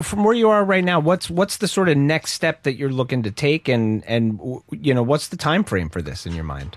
from where you are right now, what's the sort of next step that you're looking to take, and what's the time frame for this in your mind?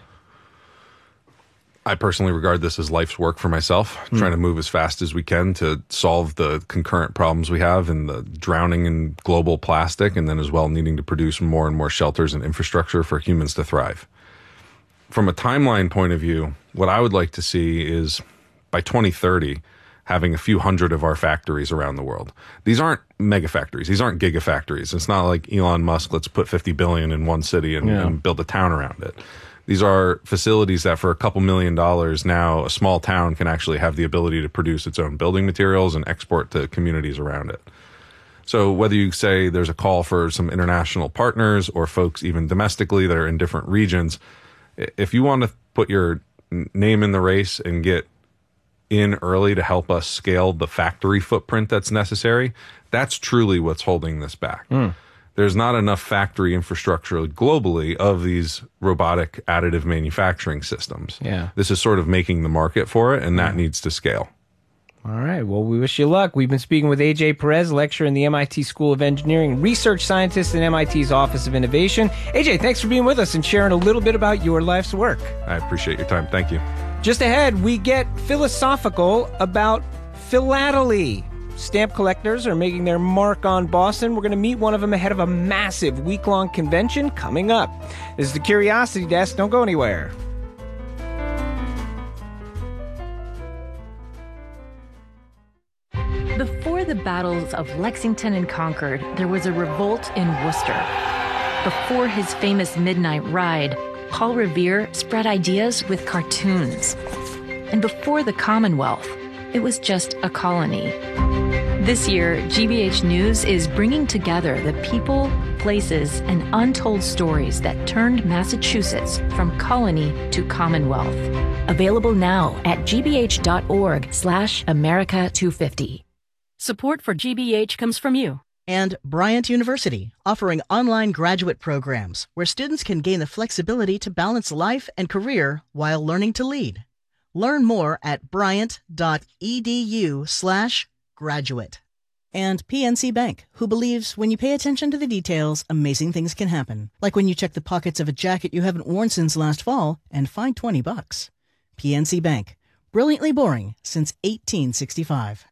I personally regard this as life's work for myself, trying to move as fast as we can to solve the concurrent problems we have in the drowning in global plastic, and then as well needing to produce more and more shelters and infrastructure for humans to thrive. From a timeline point of view, what I would like to see is by 2030, having a few hundred of our factories around the world. These aren't mega factories. These aren't gigafactories. It's not like Elon Musk, let's put 50 billion in one city and build a town around it. These are facilities that for a couple $1 million now, a small town can actually have the ability to produce its own building materials and export to communities around it. So whether you say there's a call for some international partners or folks even domestically that are in different regions, if you want to put your name in the race and get in early to help us scale the factory footprint that's necessary, that's truly what's holding this back. There's not enough factory infrastructure globally of these robotic additive manufacturing systems. Yeah. This is sort of making the market for it, and that needs to scale. All right. Well, we wish you luck. We've been speaking with AJ Perez, lecturer in the MIT School of Engineering, research scientist in MIT's Office of Innovation. AJ, thanks for being with us and sharing a little bit about your life's work. I appreciate your time. Thank you. Just ahead, we get philosophical about philately. Stamp collectors are making their mark on Boston. We're going to meet one of them ahead of a massive week-long convention coming up. This is the Curiosity Desk. Don't go anywhere. Before the battles of Lexington and Concord, there was a revolt in Worcester. Before his famous midnight ride, Paul Revere spread ideas with cartoons. And before the Commonwealth, it was just a colony. This year, GBH News is bringing together the people, places, and untold stories that turned Massachusetts from colony to Commonwealth. Available now at gbh.org/America250. Support for GBH comes from you. And Bryant University, offering online graduate programs where students can gain the flexibility to balance life and career while learning to lead. Learn more at bryant.edu/graduate. And PNC Bank, who believes when you pay attention to the details, amazing things can happen. Like when you check the pockets of a jacket you haven't worn since last fall and find $20. PNC Bank, brilliantly boring since 1865.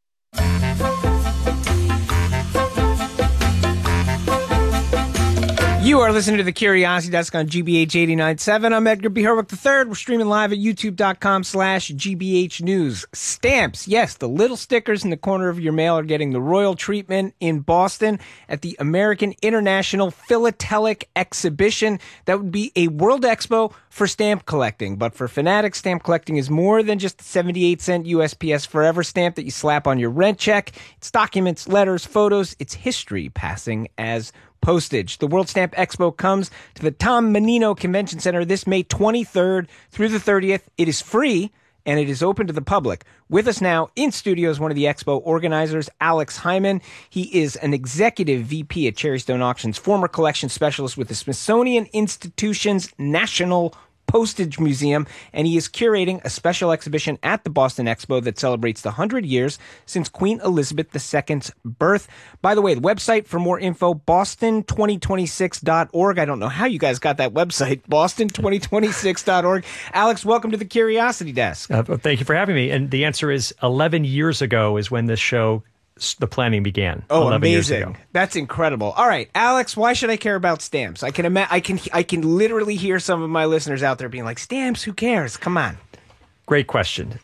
You are listening to the Curiosity Desk on GBH 89.7. I'm Edgar B. Herwick III. We're streaming live at youtube.com/GBH News. Stamps. Yes, the little stickers in the corner of your mail are getting the royal treatment in Boston at the American International Philatelic Exhibition. That would be a world expo for stamp collecting. But for fanatics, stamp collecting is more than just a 78-cent USPS Forever stamp that you slap on your rent check. It's documents, letters, photos. It's history passing as postage. The World Stamp Expo comes to the Tom Menino Convention Center this May 23rd through the 30th. It is free and it is open to the public. With us now in studio is one of the expo organizers, Alex Hyman. He is an executive VP at Cherrystone Auctions, former collection specialist with the Smithsonian Institution's National Postage Museum, and he is curating a special exhibition at the Boston Expo that celebrates the 100 years since Queen Elizabeth II's birth. By the way, the website for more info, boston2026.org. I don't know how you guys got that website, boston2026.org. Alex, welcome to the Curiosity Desk. Thank you for having me. And the answer is 11 years ago is when this show, the planning began. Oh, 11 years amazing. ago. That's incredible. All right, Alex, why should I care about stamps? I can literally hear some of my listeners out there being like, stamps, who cares? Come on. Great question.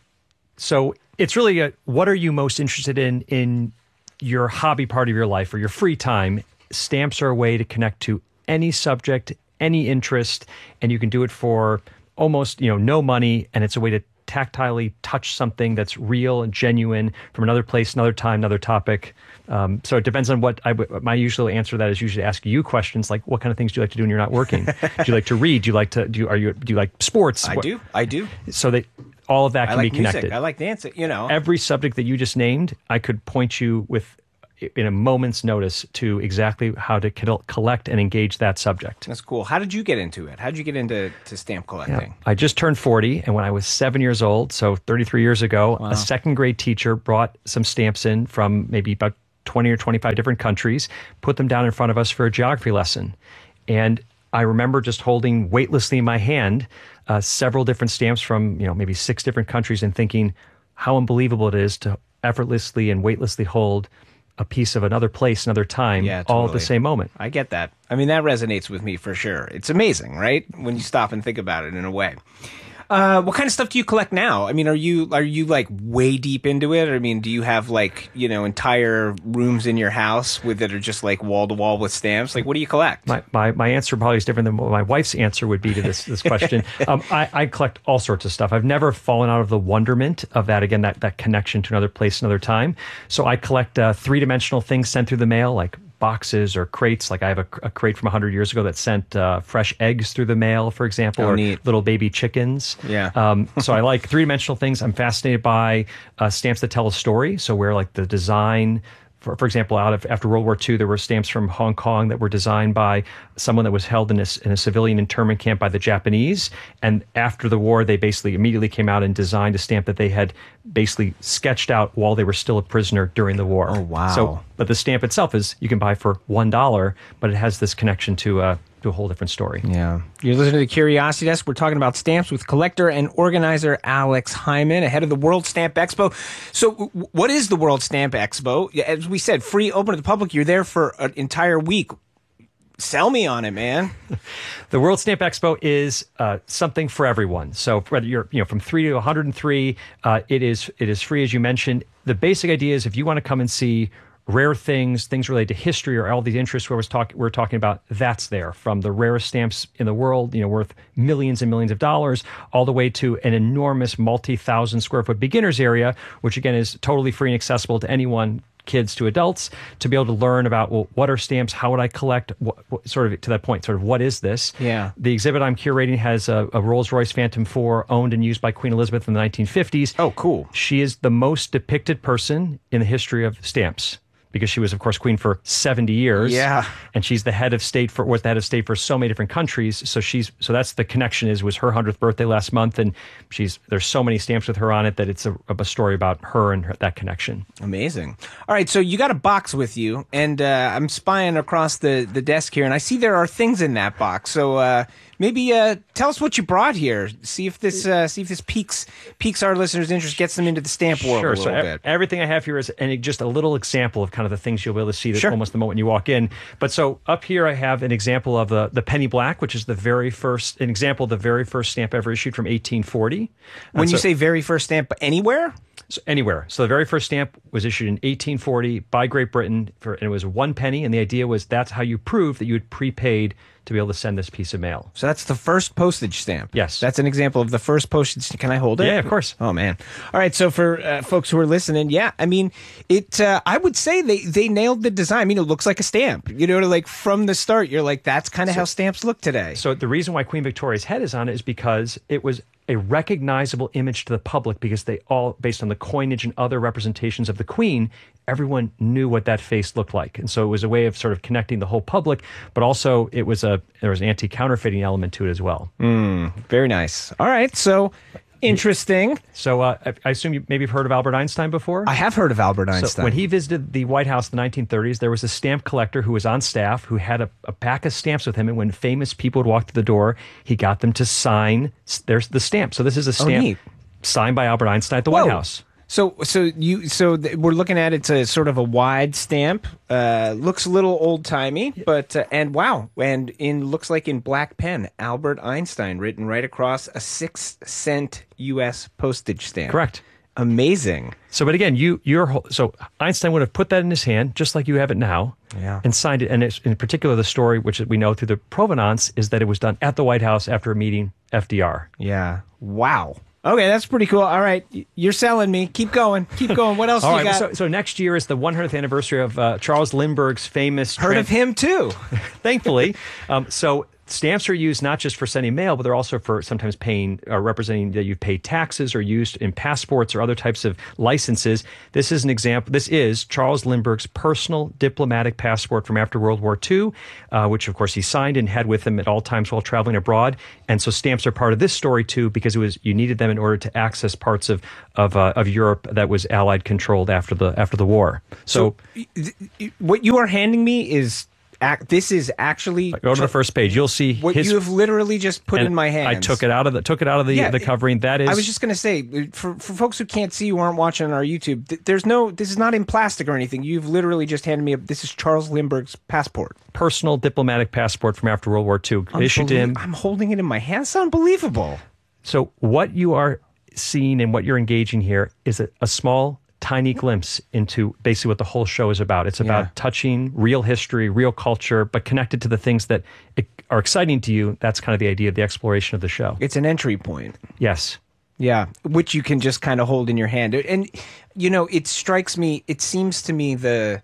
So it's really what are you most interested in your hobby part of your life or your free time? Stamps are a way to connect to any subject, any interest, and you can do it for almost, no money, and it's a way to tactilely touch something that's real and genuine from another place, another time, another topic. So it depends on what my usual answer to that is usually ask you questions like, what kind of things do you like to do when you're not working? Do you like to read? Do you like to do you like sports? I do. So that all of that can be connected. Music. I like dancing, Every subject that you just named, I could point you with in a moment's notice to exactly how to collect and engage that subject. That's cool. How did you get into it? How did you get into stamp collecting? Yeah. I just turned 40, and when I was 7 years old, so 33 years ago, a second grade teacher brought some stamps in from maybe about 20 or 25 different countries, put them down in front of us for a geography lesson. And I remember just holding weightlessly in my hand several different stamps from, maybe 6 different countries and thinking how unbelievable it is to effortlessly and weightlessly hold a piece of another place, another time, all at the same moment. I get that. I mean, that resonates with me for sure. It's amazing, right? When you stop and think about it in a way. What kind of stuff do you collect now? I mean, are you like way deep into it? I mean, do you have like, entire rooms in your house that are just like wall to wall with stamps? Like, what do you collect? My answer probably is different than what my wife's answer would be to this question. I collect all sorts of stuff. I've never fallen out of the wonderment of that, again, that connection to another place, another time. So I collect 3-dimensional things sent through the mail, like boxes or crates. Like I have a crate from 100 years ago that sent fresh eggs through the mail, for example, or neat. Little baby chickens. Yeah. So I like 3-dimensional things. I'm fascinated by stamps that tell a story. So where like the design, for example, after World War II, there were stamps from Hong Kong that were designed by someone that was held in a civilian internment camp by the Japanese. And after the war, they basically immediately came out and designed a stamp that they had basically sketched out while they were still a prisoner during the war. Oh, wow. So, but the stamp itself you can buy for $1, but it has this connection to a whole different story. Yeah. You're listening to the Curiosity Desk. We're talking about stamps with collector and organizer Alex Hyman, ahead of the World Stamp Expo. So what is the World Stamp Expo? As we said, free, open to the public. You're there for an entire week. Sell me on it, man. The World Stamp Expo is something for everyone. So whether you're from 3 to 103, it is free, as you mentioned. The basic idea is if you want to come and see rare things related to history or all these interests we're talking about, that's there. From the rarest stamps in the world, worth millions and millions of dollars, all the way to an enormous multi-thousand square foot beginners area, which again is totally free and accessible to anyone, kids to adults, to be able to learn about, well, what are stamps? How would I collect? What sort of to that point, what is this? Yeah. The exhibit I'm curating has a Rolls-Royce Phantom 4 owned and used by Queen Elizabeth in the 1950s. Oh, cool. She is the most depicted person in the history of stamps, because she was, of course, queen for 70 years. Yeah. And she's the head of state was the head of state for so many different countries. So that's the connection was her 100th birthday last month. And there's so many stamps with her on it that it's a story about her and that connection. Amazing. All right. So you got a box with you, and I'm spying across the desk here, and I see there are things in that box. So maybe tell us what you brought here. See if this piques our listeners' interest, gets them into the stamp world a little bit. Everything I have here is just a little example of kind of the things you'll be able to see almost the moment you walk in. But so up here I have an example of the penny black, which is an example of the very first stamp ever issued from 1840. When you say very first stamp, anywhere? So anywhere. So the very first stamp was issued in 1840 by Great Britain, and it was 1 penny, and the idea was that's how you prove that you had prepaid to be able to send this piece of mail. So that's the first postage stamp. Yes. That's an example of the first postage stamp. Can I hold it? Yeah, of course. Oh, man. All right. So for folks who are listening, I mean, I would say they nailed the design. I mean, it looks like a stamp. Like from the start, you're like, that's kind of how stamps look today. So the reason why Queen Victoria's head is on it is because it was a recognizable image to the public, because they all, based on the coinage and other representations of the Queen, everyone knew what that face looked like. And so it was a way of sort of connecting the whole public, but also there was an anti-counterfeiting element to it as well. Very nice. All right. So interesting. So I assume you maybe have heard of Albert Einstein before? I have heard of Albert Einstein. So when he visited the White House in the 1930s, there was a stamp collector who was on staff who had a pack of stamps with him, and when famous people would walk through the door, he got them to sign the stamp. So this is a stamp signed by Albert Einstein at the White House. So we're looking at it's a sort of a wide stamp. Looks a little old timey, but looks like in black pen, Albert Einstein written right across a 6-cent U.S. postage stamp. Correct. Amazing. So, but again, so Einstein would have put that in his hand, just like you have it now, and signed it. And in particular, the story, which we know through the provenance, is that it was done at the White House after a meeting FDR. Yeah. Wow. Okay, that's pretty cool. All right, you're selling me. Keep going. What else you got? So next year is the 100th anniversary of Charles Lindbergh's famous... Heard of him, too. Thankfully. So stamps are used not just for sending mail, but they're also for sometimes paying, representing that you've paid taxes or used in passports or other types of licenses. This is an example. This is Charles Lindbergh's personal diplomatic passport from after World War II, which of course he signed and had with him at all times while traveling abroad. And so stamps are part of this story too, because you needed them in order to access parts of Europe that was Allied controlled after the war. So what you are handing me is. This is actually go to the first page. You'll see what you have literally just put in my hands. I took it out of the covering. That is. I was just going to say for folks who can't see, who aren't watching on our YouTube, this is not in plastic or anything. You've literally just handed me this is Charles Lindbergh's passport, personal diplomatic passport from after World War II, issued to him. I'm holding it in my hands. It's unbelievable. So what you are seeing and what you're engaging here is a small, tiny glimpse into basically what the whole show is about. It's about touching real history, real culture, but connected to the things that are exciting to you. That's kind of the idea of the exploration of the show. It's an entry point. Yes. Yeah, which you can just kind of hold in your hand. And, it strikes me, it seems to me that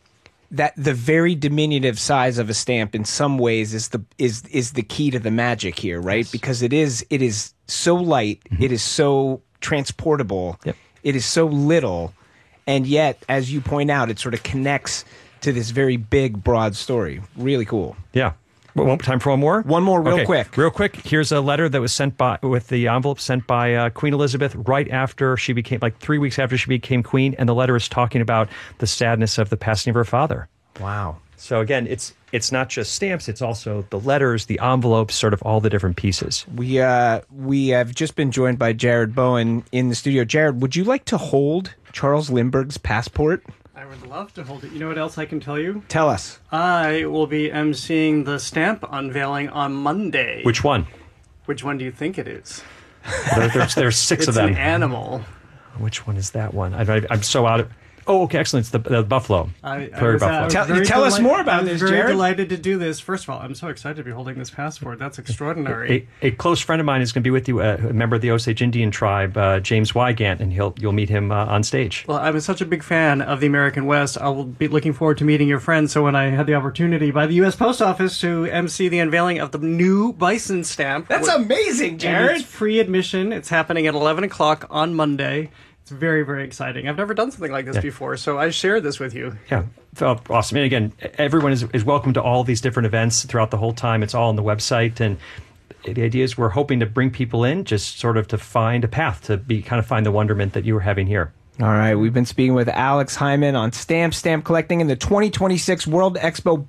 the very diminutive size of a stamp in some ways is the key to the magic here, right? Yes. Because it is so light, it is so transportable. Yep. It is so little, and yet, as you point out, it sort of connects to this very big, broad story. Really cool. Yeah. Time for one more? One more real quick. Real quick. Here's a letter that was sent with the envelope sent by Queen Elizabeth right after she became, 3 weeks after she became queen, and the letter is talking about the sadness of the passing of her father. Wow. So again, it's not just stamps, it's also the letters, the envelopes, sort of all the different pieces. We have just been joined by Jared Bowen in the studio. Jared, would you like to hold Charles Lindbergh's passport? I would love to hold it. You know what else I can tell you? Tell us. I will be emceeing the stamp unveiling on Monday. Which one? Which one do you think it is? There's six of them. It's an animal. Which one is that one? I'm so out of... Oh, okay, excellent. It's the buffalo. Prairie buffalo. Tell us more about this, Jared. I'm very delighted to do this. First of all, I'm so excited to be holding this passport. That's extraordinary. A close friend of mine is going to be with you, a member of the Osage Indian tribe, James Wygant, and you'll meet him on stage. Well, I'm such a big fan of the American West. I will be looking forward to meeting your friends. So when I had the opportunity by the U.S. Post Office to MC the unveiling of the new bison stamp. That's amazing, Jared. It's free admission. It's happening at 11 o'clock on Monday. It's very, very exciting. I've never done something like this before, so I share this with you. Yeah, awesome. And again, everyone is welcome to all these different events throughout the whole time. It's all on the website, and the idea is we're hoping to bring people in just sort of to find a path to find the wonderment that you were having here. All right, we've been speaking with Alex Hyman on stamp collecting in the 2026 World Expo,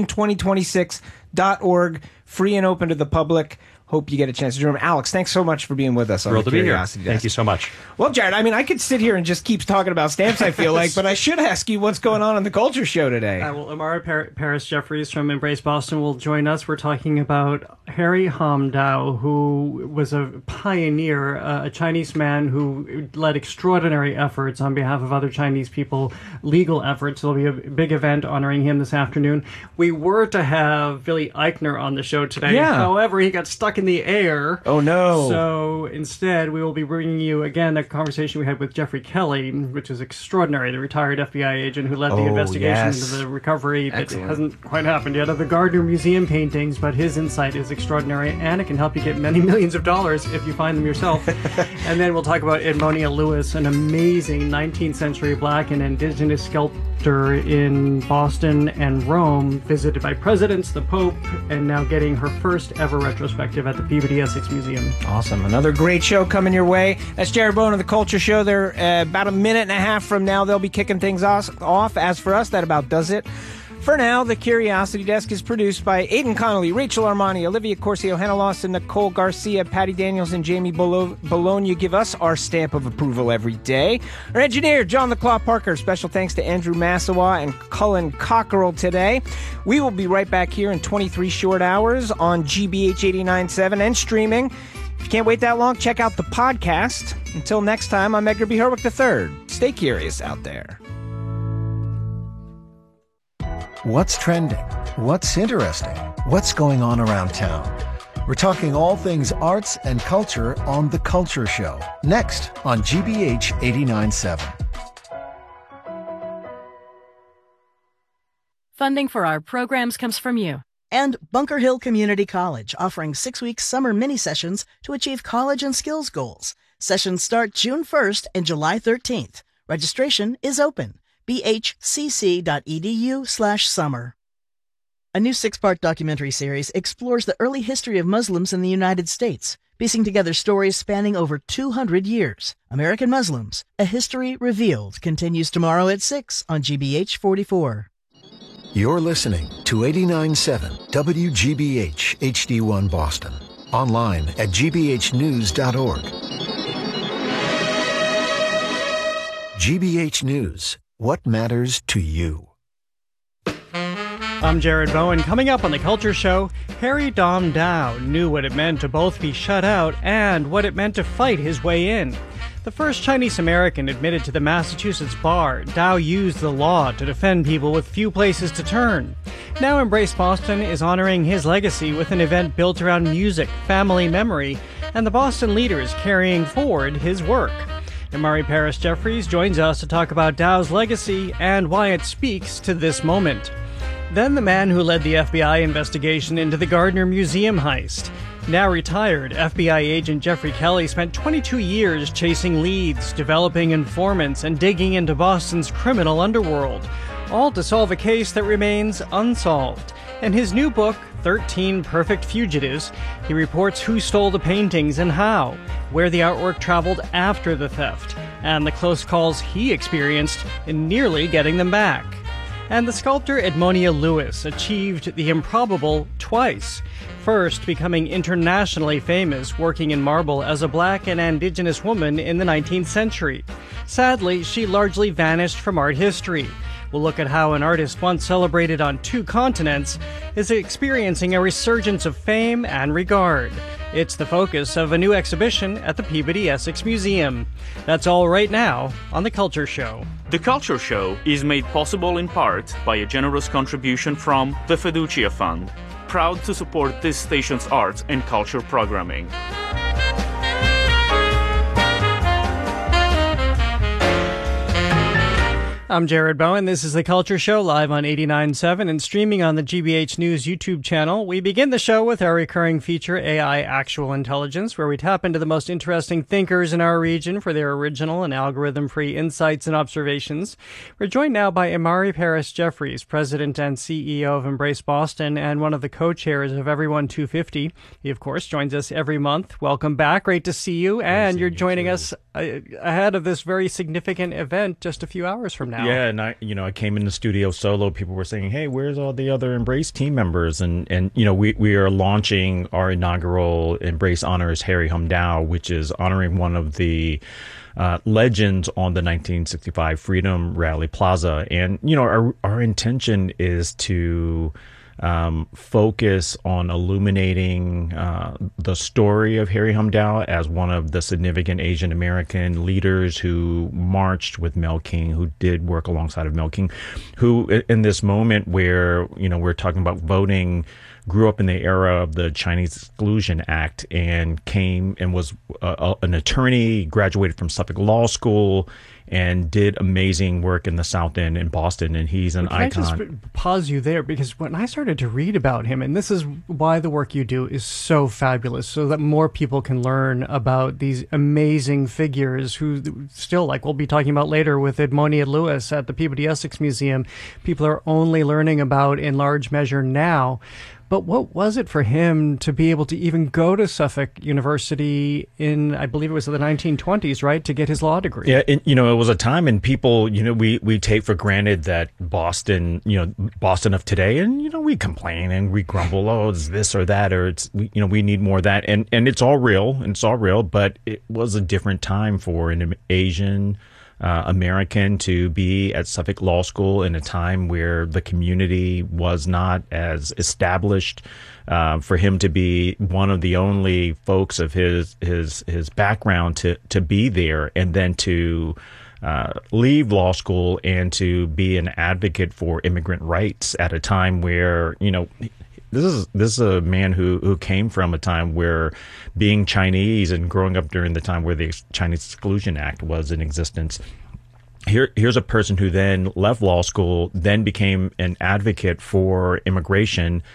Boston2026.org, free and open to the public. Hope you get a chance to join him. Alex, thanks so much for being with us. Thrilled to be here. Thank you so much. Well, Jared, I could sit here and just keep talking about stamps, I feel like, but I should ask you what's going on the Culture Show today. Well, Amara Paris Jeffries from Embrace Boston will join us. We're talking about Harry Hamdao, who was a pioneer, a Chinese man who led extraordinary efforts on behalf of other Chinese people, legal efforts. There'll be a big event honoring him this afternoon. We were to have Billy Eichner on the show today. Yeah. However, he got stuck in the air. Oh, no. So instead, we will be bringing you, again, a conversation we had with Jeffrey Kelly, which is extraordinary, the retired FBI agent who led the investigation into the recovery that hasn't quite happened yet of the Gardner Museum paintings, but his insight is extraordinary, and it can help you get many millions of dollars if you find them yourself. And then we'll talk about Edmonia Lewis, an amazing 19th century black and indigenous sculptor in Boston and Rome, visited by presidents, the Pope, and now getting her first ever retrospective at the Peabody Essex Museum. Awesome. Another great show coming your way. That's Jared Bowen of the Culture Show. They're about a minute and a half from now. They'll be kicking things off. As for us, that about does it. For now, the Curiosity Desk is produced by Aidan Connolly, Rachel Armani, Olivia Corcio, Hannah Lawson, Nicole Garcia, Patty Daniels, and Jamie Bologna give us our stamp of approval every day. Our engineer, John the Claw Parker. Special thanks to Andrew Massawa and Cullen Cockerell today. We will be right back here in 23 short hours on GBH 89.7 and streaming. If you can't wait that long, check out the podcast. Until next time, I'm Edgar B. Herwick III. Stay curious out there. What's trending? What's interesting? What's going on around town? We're talking all things arts and culture on The Culture Show. Next on GBH 89.7. Funding for our programs comes from you. And Bunker Hill Community College, offering 6-week summer mini-sessions to achieve college and skills goals. Sessions start June 1st and July 13th. Registration is open. bhcc.edu/summer. A new 6-part documentary series explores the early history of Muslims in the United States, piecing together stories spanning over 200 years. American Muslims, A History Revealed, continues tomorrow at 6 on GBH 44. You're listening to 89.7 WGBH HD1 Boston. Online at gbhnews.org. GBH News. What matters to you? I'm Jared Bowen. Coming up on The Culture Show, Harry Dom Dow knew what it meant to both be shut out and what it meant to fight his way in. The first Chinese American admitted to the Massachusetts bar, Dow used the law to defend people with few places to turn. Now Embrace Boston is honoring his legacy with an event built around music, family memory, and the Boston leaders carrying forward his work. Amari Paris Jeffries joins us to talk about Dow's legacy and why it speaks to this moment. Then the man who led the FBI investigation into the Gardner Museum heist. Now retired, FBI agent Jeffrey Kelly spent 22 years chasing leads, developing informants, and digging into Boston's criminal underworld, all to solve a case that remains unsolved. In his new book, 13 Perfect Fugitives, he reports who stole the paintings and how, where the artwork traveled after the theft, and the close calls he experienced in nearly getting them back. And the sculptor Edmonia Lewis achieved the improbable twice. First, becoming internationally famous working in marble as a black and indigenous woman in the 19th century. Sadly, she largely vanished from art history. We'll look at how an artist once celebrated on 2 continents is experiencing a resurgence of fame and regard. It's the focus of a new exhibition at the Peabody Essex Museum. That's all right now on The Culture Show. The Culture Show is made possible in part by a generous contribution from the Fiducia Fund, proud to support this station's arts and culture programming. I'm Jared Bowen. This is The Culture Show, live on 89.7 and streaming on the GBH News YouTube channel. We begin the show with our recurring feature, AI Actual Intelligence, where we tap into the most interesting thinkers in our region for their original and algorithm-free insights and observations. We're joined now by Amari Paris Jeffries, President and CEO of Embrace Boston and one of the co-chairs of Everyone 250. He, of course, joins us every month. Welcome back. Great to see you. And you're joining us ahead of this very significant event just a few hours from now. Yeah, and I came in the studio solo. People were saying, "Hey, where's all the other Embrace team members?" And we are launching our inaugural Embrace Honors Harry Hum Dow, which is honoring one of the legends on the 1965 Freedom Rally Plaza. And our intention is to focus on illuminating the story of Harry Hum Dow as one of the significant Asian American leaders who marched with Mel King, who did work alongside of Mel King, who in this moment where we're talking about voting, grew up in the era of the Chinese Exclusion Act and came and was an attorney, graduated from Suffolk Law School, and did amazing work in the South End in Boston, and he's an icon. Can I just pause you there? Because when I started to read about him, and this is why the work you do is so fabulous, so that more people can learn about these amazing figures who still, like we'll be talking about later with Edmonia Lewis at the Peabody Essex Museum, people are only learning about in large measure now. But what was it for him to be able to even go to Suffolk University in, I believe it was the 1920s, right, to get his law degree? Yeah, it was a time, and people, we take for granted that Boston of today, and we complain and we grumble, oh, it's this or that, or it's we need more of that, and it's all real, but it was a different time for an Asian American to be at Suffolk Law School in a time where the community was not as established. For him to be one of the only folks of his background to be there, and then to leave law school and to be an advocate for immigrant rights at a time where this is a man who came from a time where being Chinese and growing up during the time where the Chinese Exclusion Act was in existence. Here's a person who then left law school, then became an advocate for immigration,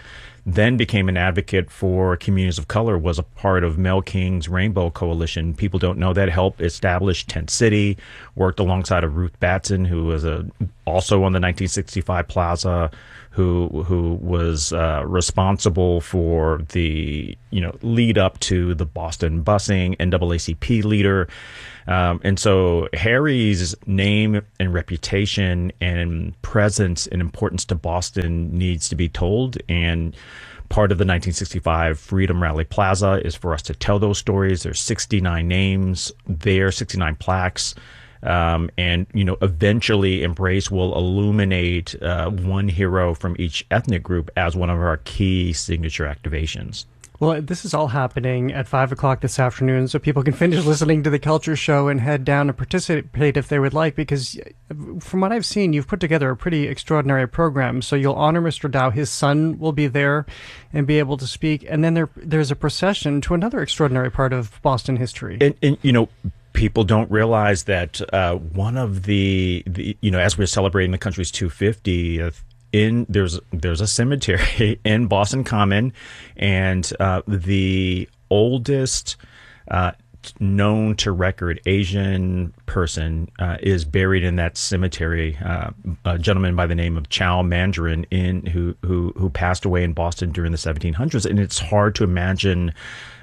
then became an advocate for communities of color, was a part of Mel King's Rainbow Coalition. People don't know that, helped establish Tent City, worked alongside of Ruth Batson, who was also on the 1965 Plaza, who was responsible for the lead up to the Boston busing, NAACP leader. And so Harry's name and reputation and presence and importance to Boston needs to be told. And part of the 1965 Freedom Rally Plaza is for us to tell those stories. There's 69 names there, 69 plaques. And eventually Embrace will illuminate one hero from each ethnic group as one of our key signature activations. Well, this is all happening at 5 o'clock this afternoon, so people can finish listening to the Culture Show and head down and participate if they would like, because from what I've seen, you've put together a pretty extraordinary program. So you'll honor Mr. Dow. His son will be there and be able to speak. And then there's a procession to another extraordinary part of Boston history. And people don't realize that one of the as we're celebrating the country's 250th, there's a cemetery in Boston Common, and the oldest known to record Asian person is buried in that cemetery. A gentleman by the name of Chow Mandarin, who passed away in Boston during the 1700s, and it's hard to imagine.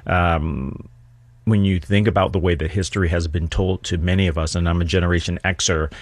When you think about the way that history has been told to many of us, and I'm a Generation Xer,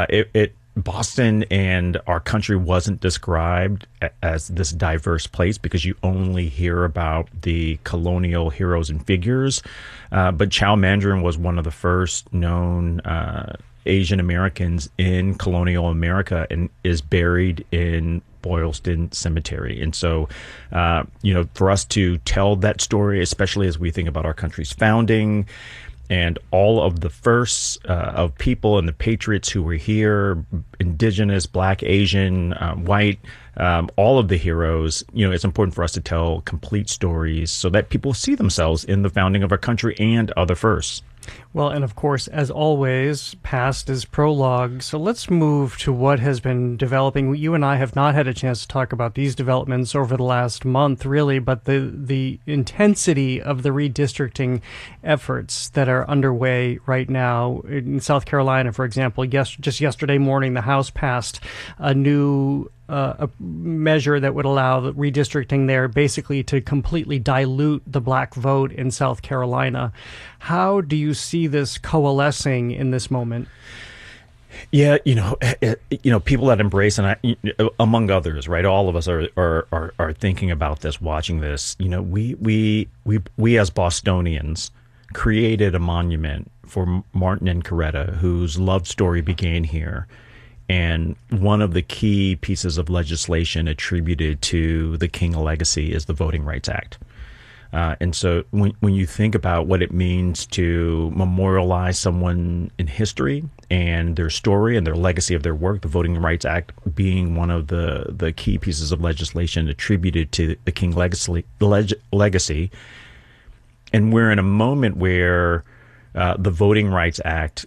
Boston and our country wasn't described as this diverse place because you only hear about the colonial heroes and figures. But Chow Mandarin was one of the first known Asian Americans in colonial America and is buried in Boylston Cemetery. And so, for us to tell that story, especially as we think about our country's founding and all of the firsts of people and the patriots who were here, indigenous, black, Asian, white, all of the heroes, it's important for us to tell complete stories so that people see themselves in the founding of our country and other firsts. Well, and of course, as always, past is prologue. So let's move to what has been developing. You and I have not had a chance to talk about these developments over the last month, really, but the intensity of the redistricting efforts that are underway right now. In South Carolina, for example, just yesterday morning, the House passed a new a measure that would allow the redistricting there basically to completely dilute the black vote in South Carolina. How do you see this coalescing in this moment? Yeah, people that Embrace, and among others, right? All of us are thinking about this, watching this. We as Bostonians created a monument for Martin and Coretta, whose love story began here. And one of the key pieces of legislation attributed to the King legacy is the Voting Rights Act. And so when you think about what it means to memorialize someone in history and their story and their legacy of their work, the Voting Rights Act being one of the key pieces of legislation attributed to the King legacy. And we're in a moment where the Voting Rights Act,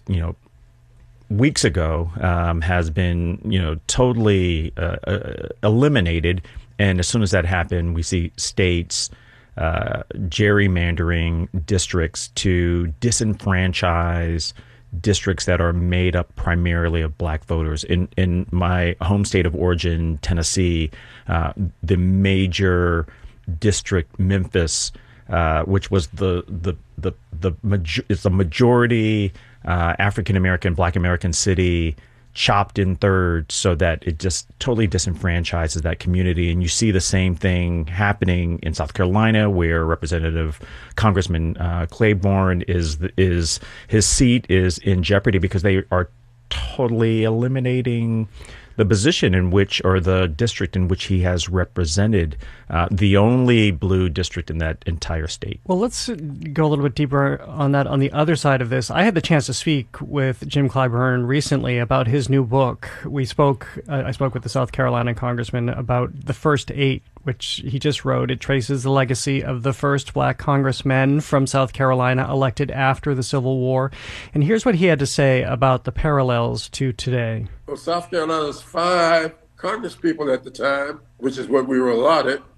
weeks ago has been, totally eliminated. And as soon as that happened, we see states gerrymandering districts to disenfranchise districts that are made up primarily of black voters. In my home state of origin, Tennessee, the major district, Memphis, which was it's a majority African American, Black American city, chopped in thirds so that it just totally disenfranchises that community. And you see the same thing happening in South Carolina, where Congressman Claiborne is his seat is in jeopardy because they are totally eliminating the position in which, or the district in which he has represented, the only blue district in that entire state. Well, let's go a little bit deeper on that. On the other side of this, I had the chance to speak with Jim Clyburn recently about his new book. I spoke with the South Carolina congressman about The First Eight, which he just wrote. It traces the legacy of the first black congressmen from South Carolina elected after the Civil War. And here's what he had to say about the parallels to today. Well, South Carolina's 5 congresspeople at the time, which is what we were allotted,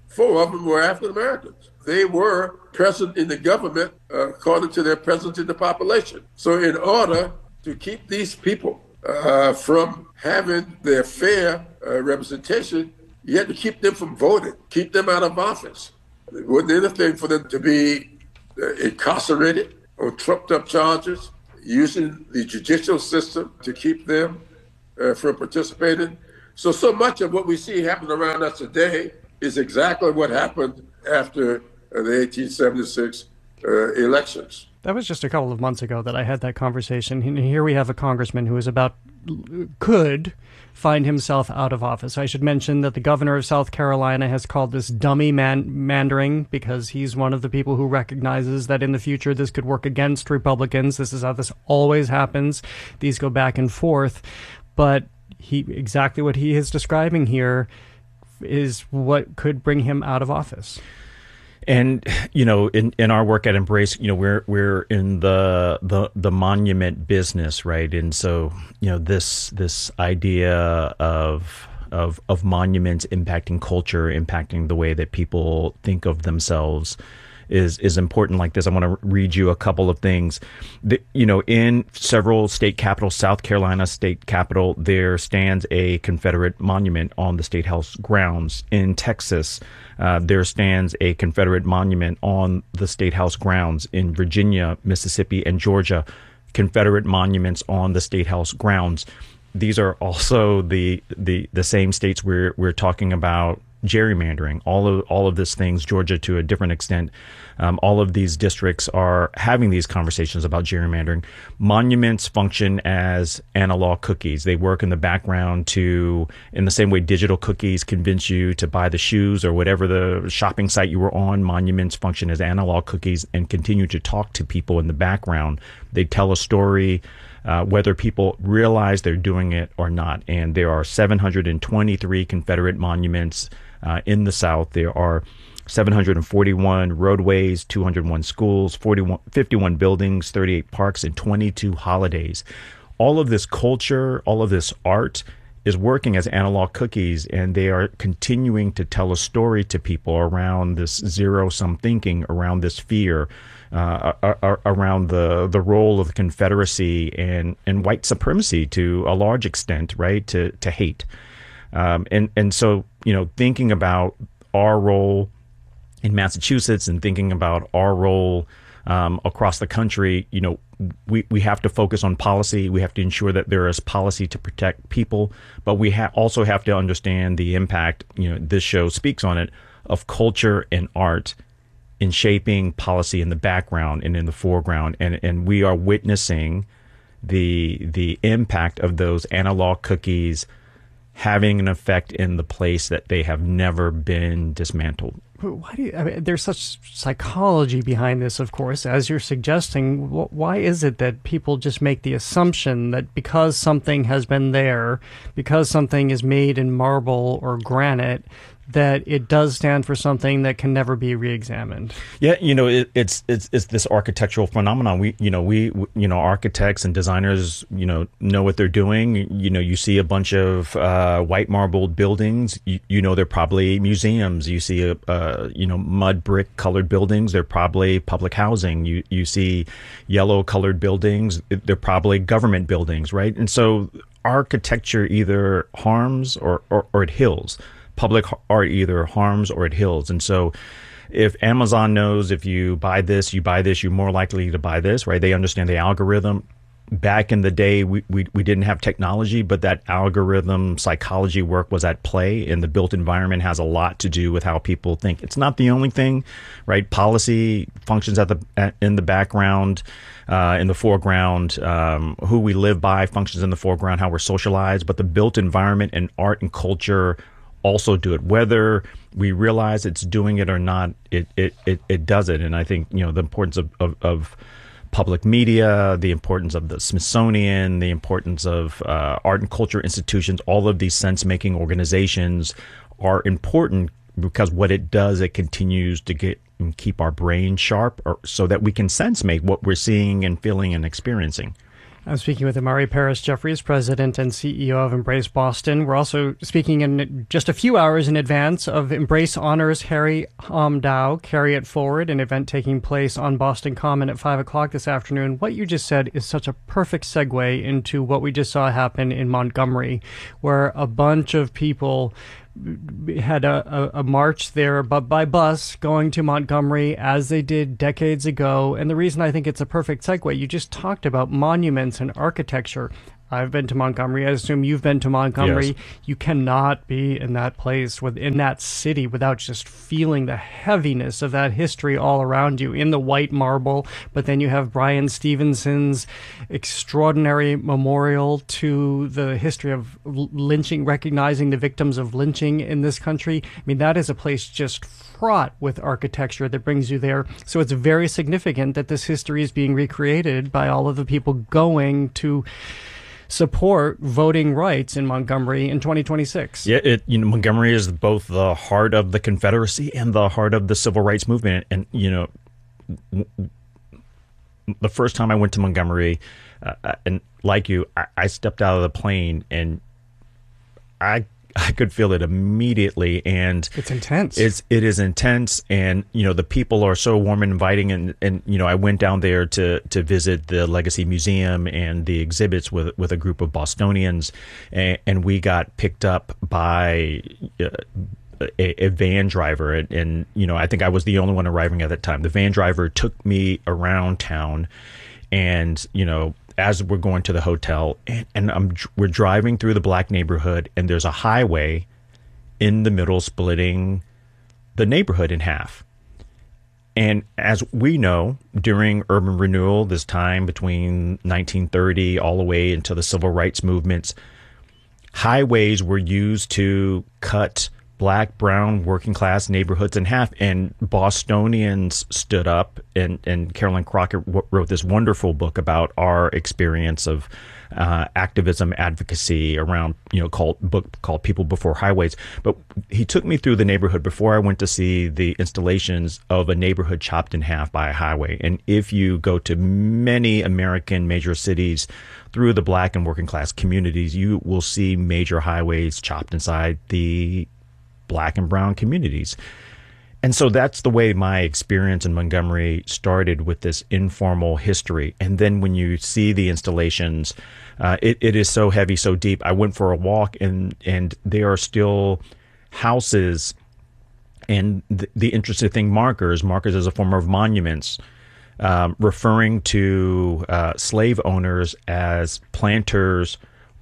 4 of them were African Americans. They were present in the government according to their presence in the population. So in order to keep these people from having their fair representation, you had to keep them from voting, keep them out of office. It wasn't anything for them to be incarcerated on trumped-up charges, using the judicial system to keep them from participating. So much of what we see happening around us today is exactly what happened after the 1876 elections. That was just a couple of months ago that I had that conversation. And here we have a congressman who could find himself out of office. I should mention that the governor of South Carolina has called this dummy mandering because he's one of the people who recognizes that in the future this could work against Republicans. This is how this always happens. These go back and forth. But exactly what he is describing here is what could bring him out of office. And in our work at Embrace, we're in the monument business, right? And so this idea of monuments impacting culture, impacting the way that people think of themselves is important. Like this, I want to read you a couple of things. In several state capitals, South Carolina state capitol, there stands a Confederate monument on the State House grounds. In Texas, there stands a Confederate monument on the State House grounds. In Virginia, Mississippi, and Georgia, Confederate monuments on the State House grounds. These are also the same states we're talking about gerrymandering, all of these things, Georgia to a different extent. All of these districts are having these conversations about gerrymandering. Monuments function as analog cookies. They work in the background in the same way digital cookies convince you to buy the shoes or whatever the shopping site you were on. Monuments function as analog cookies and continue to talk to people in the background. They tell a story, whether people realize they're doing it or not. And there are 723 Confederate monuments in the South. There are 741 roadways, 201 schools, 51 buildings, 38 parks, and 22 holidays. All of this culture, all of this art is working as analog cookies, and they are continuing to tell a story to people around this zero-sum thinking, around this fear, around the role of the Confederacy and white supremacy to a large extent, right, to hate. And so, thinking about our role in Massachusetts and thinking about our role across the country, we have to focus on policy. We have to ensure that there is policy to protect people, but we also have to understand the impact, this show speaks on it, of culture and art in shaping policy in the background and in the foreground. And we are witnessing the impact of those analog cookies having an effect in the place that they have never been dismantled. Why there's such psychology behind this, of course, as you're suggesting. Why is it that people just make the assumption that because something has been there, because something is made in marble or granite, that it does stand for something that can never be reexamined? Yeah, it's this architectural phenomenon. We architects and designers, know what they're doing. You see a bunch of white marbled buildings. They're probably museums. You see mud brick colored buildings. They're probably public housing. You see yellow colored buildings. They're probably government buildings, right? And so architecture either harms or it heals. Public art either harms or it heals. And so if Amazon knows if you buy this, you're more likely to buy this, right? They understand the algorithm. Back in the day, we didn't have technology, but that algorithm psychology work was at play, and the built environment has a lot to do with how people think. It's not the only thing, right? Policy functions in the background, in the foreground. Who we live by functions in the foreground, how we're socialized, but the built environment and art and culture also do it. Whether we realize it's doing it or not, it does it. And I think, the importance of public media, the importance of the Smithsonian, the importance of art and culture institutions, all of these sense-making organizations are important because what it does, it continues to get and keep our brain sharp so that we can sense-make what we're seeing and feeling and experiencing. I'm speaking with Amari Parris Jeffries, President and CEO of Embrace Boston. We're also speaking in just a few hours in advance of Embrace Honors Harry Dow, Carry It Forward, an event taking place on Boston Common at 5 o'clock this afternoon. What you just said is such a perfect segue into what we just saw happen in Montgomery, where a bunch of people had a march there, but by bus, going to Montgomery as they did decades ago. And the reason I think it's a perfect segue, you just talked about monuments and architecture. I've been to Montgomery. I assume you've been to Montgomery. Yes. You cannot be in that place, in that city, without just feeling the heaviness of that history all around you in the white marble. But then you have Brian Stevenson's extraordinary memorial to the history of lynching, recognizing the victims of lynching in this country. I mean, that is a place just fraught with architecture that brings you there. So it's very significant that this history is being recreated by all of the people going to support voting rights in Montgomery in 2026. Yeah, Montgomery is both the heart of the Confederacy and the heart of the Civil Rights Movement. And, the first time I went to Montgomery, and like you, I stepped out of the plane and I could feel it immediately, and it's intense. It is intense, and the people are so warm and inviting, and I went down there to visit the Legacy Museum and the exhibits with a group of Bostonians, and we got picked up by a van driver, and I think I was the only one arriving at that time. The van driver took me around town, and as we're going to the hotel, and we're driving through the black neighborhood, and there's a highway in the middle splitting the neighborhood in half. And as we know, during urban renewal, this time between 1930 all the way into the civil rights movements, highways were used to cut black, brown, working class neighborhoods in half, and Bostonians stood up, and Carolyn Crockett wrote this wonderful book about our experience of activism, advocacy around, called People Before Highways. But he took me through the neighborhood before I went to see the installations of a neighborhood chopped in half by a highway. And if you go to many American major cities through the black and working class communities, you will see major highways chopped inside the black and brown communities. And so that's the way my experience in Montgomery started, with this informal history. And then when you see the installations, it is so heavy, so deep. I went for a walk, and there are still houses, and the interesting thing, markers as a form of monuments, referring to slave owners as planters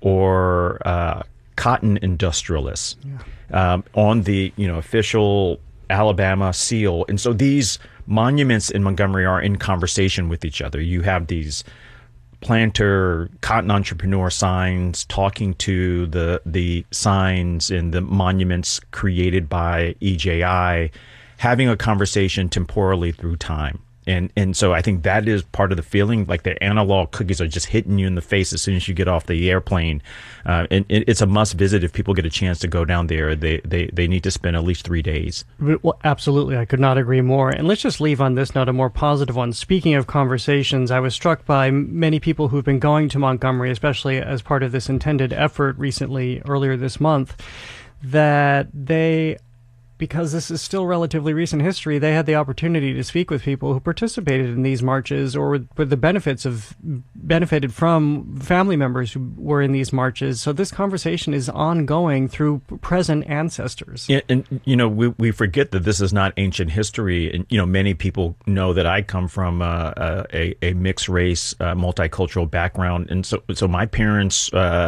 or cotton industrialists. Yeah. On the official Alabama seal. And so these monuments in Montgomery are in conversation with each other. You have these planter, cotton entrepreneur signs talking to the signs and the monuments created by EJI, having a conversation temporally through time. And so I think that is part of the feeling, like the analog cookies are just hitting you in the face as soon as you get off the airplane. And it's a must visit if people get a chance to go down there. They need to spend at least 3 days. Well, absolutely. I could not agree more. And let's just leave on this note, a more positive one. Speaking of conversations, I was struck by many people who've been going to Montgomery, especially as part of this intended effort earlier this month, that they, because this is still relatively recent history, they had the opportunity to speak with people who participated in these marches or with the benefited from family members who were in these marches. So this conversation is ongoing through present ancestors. Yeah, and we forget that this is not ancient history. And many people know that I come from a mixed race, multicultural background, and so my parents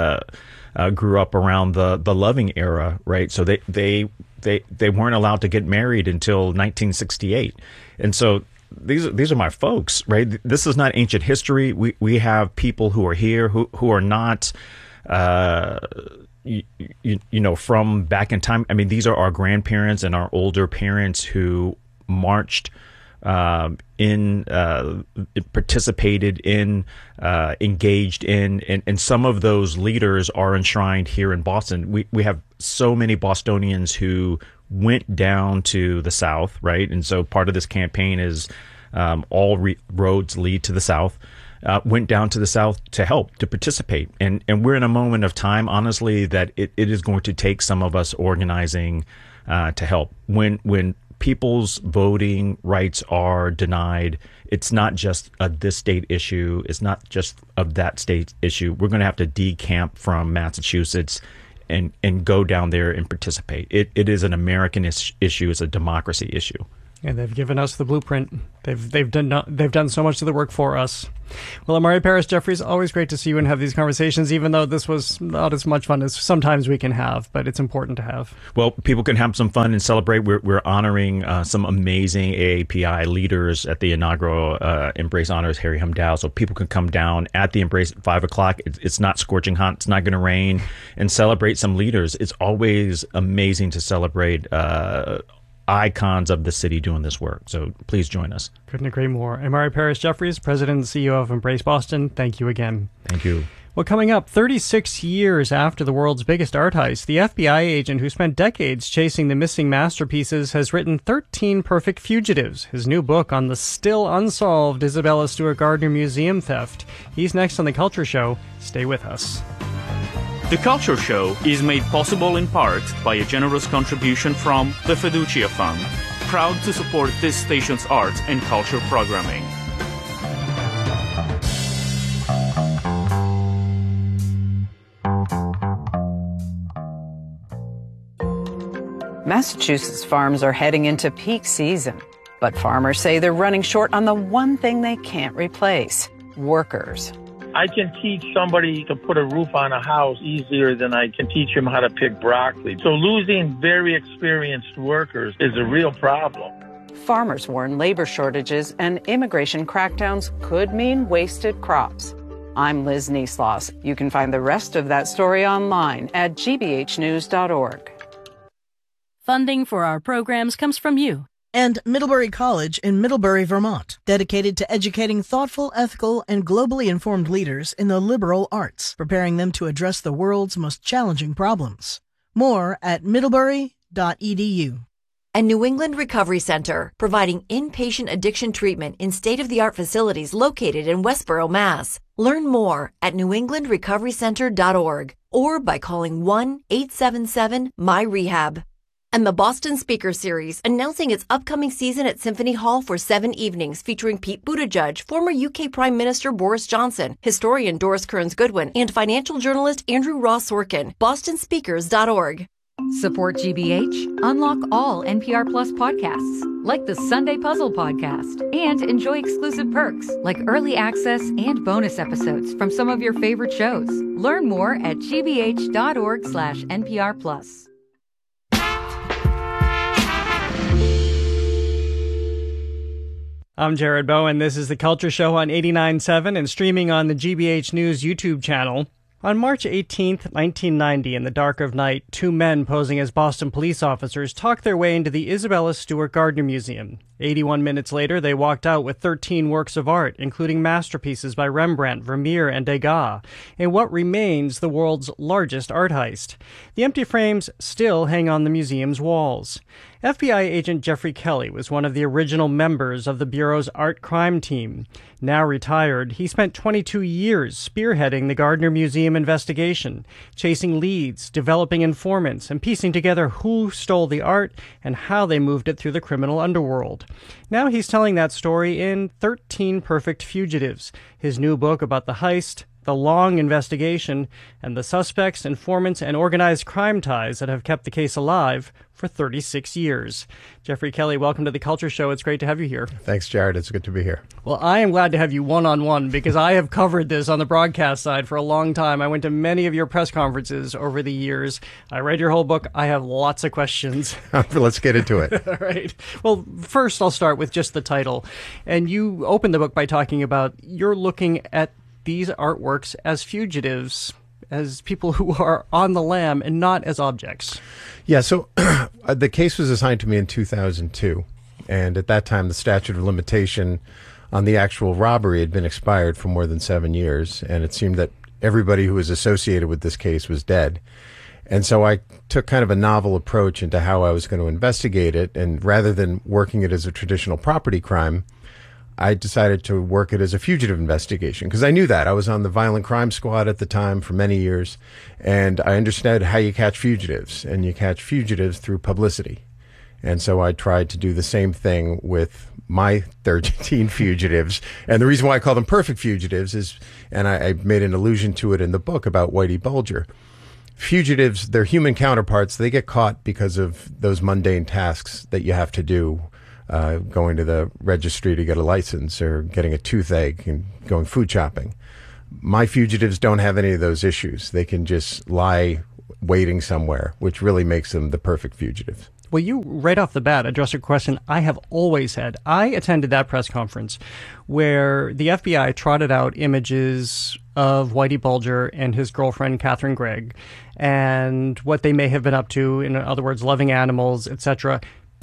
grew up around the Loving era, right? So they weren't allowed to get married until 1968. And so these are my folks, right? This is not ancient history. We have people who are here who are not from back in time. I mean, these are our grandparents and our older parents who marched participated in, engaged in, and some of those leaders are enshrined here in Boston. We have so many Bostonians who went down to the South, right? And so part of this campaign is all roads lead to the South. went down to the South to help, to participate. And we're in a moment of time, honestly, that it is going to take some of us organizing to help. When people's voting rights are denied, it's not just a this state issue. It's not just of that state issue. We're going to have to decamp from Massachusetts and go down there and participate. It is an American issue. It's a democracy issue. And they've given us the blueprint. They've done so much of the work for us. Well, Amari Parrish-Jeffries, always great to see you and have these conversations, even though this was not as much fun as sometimes we can have, but it's important to have. Well, people can have some fun and celebrate. We're honoring some amazing AAPI leaders at the inaugural Embrace Honors Harry Humdow, so people can come down at the Embrace at 5 o'clock. It's not scorching hot. It's not going to rain, and celebrate some leaders. It's always amazing to celebrate icons of the city doing this work. So please join us. Couldn't agree more. Amari Parrish-Jeffries, President and CEO of Embrace Boston, thank you again. Thank you. Well, coming up, 36 years after the world's biggest art heist, the FBI agent who spent decades chasing the missing masterpieces has written 13 Perfect Fugitives, his new book on the still unsolved Isabella Stewart Gardner Museum theft. He's next on The Culture Show. Stay with us. The Culture Show is made possible in part by a generous contribution from the Fiducia Fund, proud to support this station's arts and culture programming. Massachusetts farms are heading into peak season, but farmers say they're running short on the one thing they can't replace: workers. I can teach somebody to put a roof on a house easier than I can teach them how to pick broccoli. So losing very experienced workers is a real problem. Farmers warn labor shortages and immigration crackdowns could mean wasted crops. I'm Liz Neesloss. You can find the rest of that story online at gbhnews.org. Funding for our programs comes from you. And Middlebury College in Middlebury, Vermont, dedicated to educating thoughtful, ethical, and globally informed leaders in the liberal arts, preparing them to address the world's most challenging problems. More at middlebury.edu. And New England Recovery Center, providing inpatient addiction treatment in state-of-the-art facilities located in Westboro, Mass. Learn more at newenglandrecoverycenter.org or by calling 1-877-MY-REHAB. And the Boston Speaker Series, announcing its upcoming season at Symphony Hall for 7 evenings, featuring Pete Buttigieg, former UK Prime Minister Boris Johnson, historian Doris Kearns Goodwin, and financial journalist Andrew Ross Sorkin. BostonSpeakers.org. Support GBH, unlock all NPR Plus podcasts, like the Sunday Puzzle podcast, and enjoy exclusive perks, like early access and bonus episodes from some of your favorite shows. Learn more at gbh.org/NPR Plus. I'm Jared Bowen. This is The Culture Show on 89.7 and streaming on the GBH News YouTube channel. On March 18th, 1990, in the dark of night, 2 men posing as Boston police officers talked their way into the Isabella Stewart Gardner Museum. 81 minutes later, they walked out with 13 works of art, including masterpieces by Rembrandt, Vermeer, and Degas, in what remains the world's largest art heist. The empty frames still hang on the museum's walls. FBI agent Jeffrey Kelly was one of the original members of the Bureau's art crime team. Now retired, he spent 22 years spearheading the Gardner Museum investigation, chasing leads, developing informants, and piecing together who stole the art and how they moved it through the criminal underworld. Now he's telling that story in 13 Perfect Fugitives, his new book about the heist, the long investigation, and the suspects, informants, and organized crime ties that have kept the case alive for 36 years. Jeffrey Kelly, welcome to The Culture Show. It's great to have you here. Thanks, Jared. It's good to be here. Well, I am glad to have you one-on-one because I have covered this on the broadcast side for a long time. I went to many of your press conferences over the years. I read your whole book. I have lots of questions. Let's get into it. All right. Well, first I'll start with just the title. And you opened the book by talking about you're looking at these artworks as fugitives, as people who are on the lam and not as objects. Yeah, so the case was assigned to me in 2002, and at that time the statute of limitation on the actual robbery had been expired for more than 7 years, and it seemed that everybody who was associated with this case was dead. And so I took kind of a novel approach into how I was going to investigate it, and rather than working it as a traditional property crime, I decided to work it as a fugitive investigation because I knew that. I was on the violent crime squad at the time for many years, and I understood how you catch fugitives, and you catch fugitives through publicity. And so I tried to do the same thing with my 13 fugitives. And the reason why I call them perfect fugitives is, and I made an allusion to it in the book about Whitey Bulger. Fugitives, their human counterparts, they get caught because of those mundane tasks that you have to do, going to the registry to get a license or getting a toothache and going food shopping. My fugitives don't have any of those issues. They can just lie waiting somewhere, which really makes them the perfect fugitives. Well, you right off the bat addressed a question I have always had. I attended that press conference where the FBI trotted out images of Whitey Bulger and his girlfriend, Catherine Gregg, and what they may have been up to, in other words, loving animals, etc.